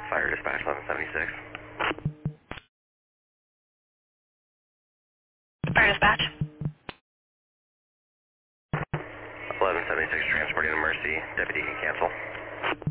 Fire dispatch 1176. Fire dispatch. 1176 transporting to Mercy. Deputy can cancel.